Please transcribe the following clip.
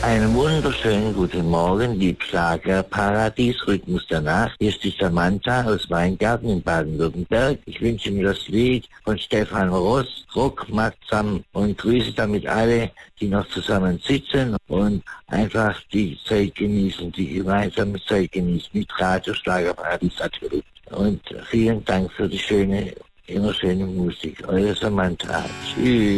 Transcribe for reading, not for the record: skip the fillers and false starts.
Einen wunderschönen guten Morgen, die Schlagerparadies, Rhythmus der Nacht. Hier ist die Samantha aus Weingarten in Baden-Württemberg. Ich wünsche mir das Lied von Stefan Ross, Rock macht zusammen, und grüße damit alle, die noch zusammen sitzen und einfach die Zeit genießen, die gemeinsame Zeit genießen mit Radio Schlagerparadies natürlich. Und vielen Dank für die immer schöne Musik. Eure Samantha. Tschüss.